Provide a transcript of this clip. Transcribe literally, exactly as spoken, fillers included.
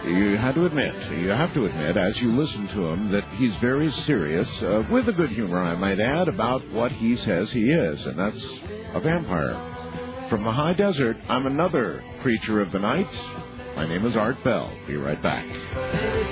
you had to admit, you have to admit, as you listen to him, that he's very serious, uh, with a good humor, I might add, about what he says he is, and that's a vampire. From the high desert, I'm another creature of the night. My name is Art Bell. Be right back.